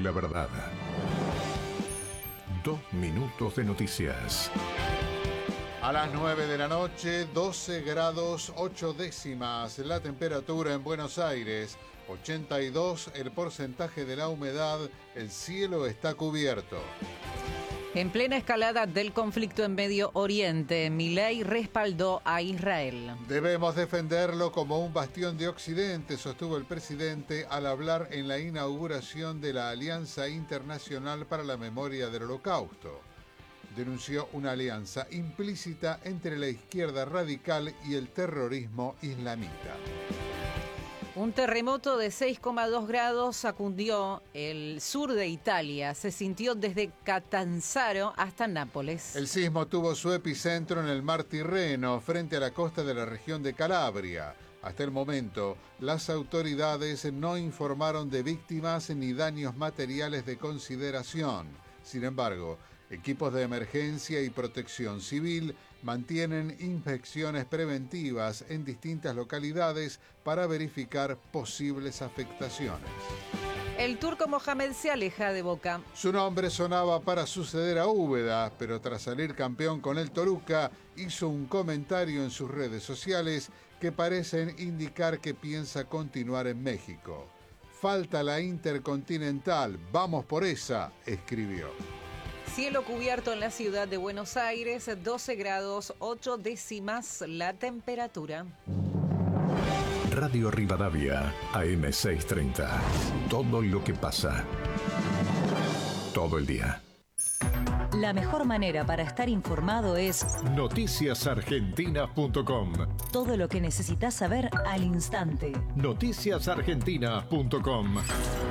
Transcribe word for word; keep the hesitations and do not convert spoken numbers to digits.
la verdad. Dos minutos de noticias. A las nueve de la noche, doce grados ocho décimas la temperatura en Buenos Aires, ochenta y dos el porcentaje de la humedad, el cielo está cubierto. En plena escalada del conflicto en Medio Oriente, Milei respaldó a Israel. Debemos defenderlo como un bastión de Occidente, sostuvo el presidente al hablar en la inauguración de la Alianza Internacional para la Memoria del Holocausto. Denunció una alianza implícita entre la izquierda radical y el terrorismo islamita. Un terremoto de seis coma dos grados sacudió el sur de Italia. Se sintió desde Catanzaro hasta Nápoles. El sismo tuvo su epicentro en el mar Tirreno, frente a la costa de la región de Calabria. Hasta el momento, las autoridades no informaron de víctimas ni daños materiales de consideración. Sin embargo, equipos de emergencia y protección civil mantienen inspecciones preventivas en distintas localidades para verificar posibles afectaciones. El turco Mohamed se aleja de Boca. Su nombre sonaba para suceder a Úbeda, pero tras salir campeón con el Toluca, hizo un comentario en sus redes sociales que parecen indicar que piensa continuar en México. Falta la Intercontinental, vamos por esa, escribió. Cielo cubierto en la ciudad de Buenos Aires, doce grados ocho décimas la temperatura. Radio Rivadavia, A M seiscientos treinta. Todo lo que pasa. Todo el día. La mejor manera para estar informado es noticias argentinas punto com. Todo lo que necesitas saber al instante. noticias argentinas punto com.